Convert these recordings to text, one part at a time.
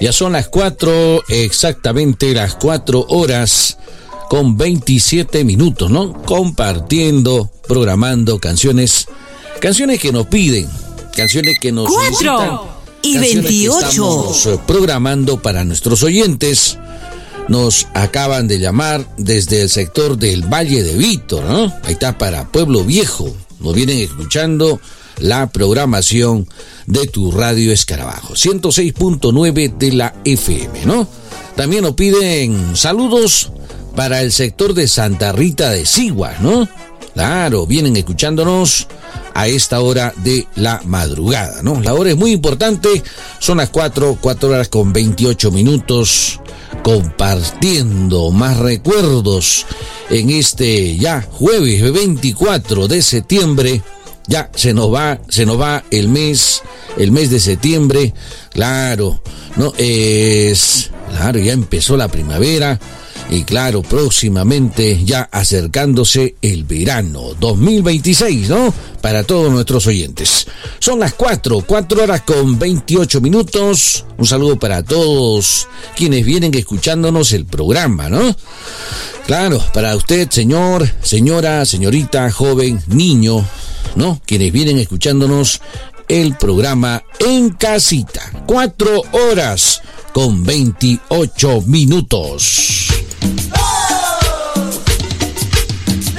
Ya son las 4, exactamente las 4 horas con 27 minutos, ¿no? Compartiendo, programando canciones que nos piden, canciones que nos 4 y 28. Estamos programando para nuestros oyentes. Nos acaban de llamar desde el sector del Valle de Vítor, ¿no? Ahí está, para Pueblo Viejo. Nos vienen escuchando la programación de tu radio Escarabajo, 106.9 de la FM, ¿no? También nos piden saludos para el sector de Santa Rita de Sigua, ¿no? Claro, vienen escuchándonos a esta hora de la madrugada, ¿no? La hora es muy importante, son las 4 horas con 28 minutos, compartiendo más recuerdos en este ya jueves 24 de septiembre. Ya se nos va el mes de septiembre, claro, ¿no? Claro, ya empezó la primavera y claro, próximamente ya acercándose el verano 2026, ¿no? Para todos nuestros oyentes. Son las 4 horas con 28 minutos. Un saludo para todos quienes vienen escuchándonos el programa, ¿no? Claro, para usted, señor, señora, señorita, joven, niño, ¿no? Quienes vienen escuchándonos el programa en casita. 4 horas con 28 minutos.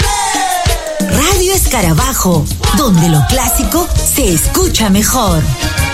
Radio Escarabajo, donde lo clásico se escucha mejor.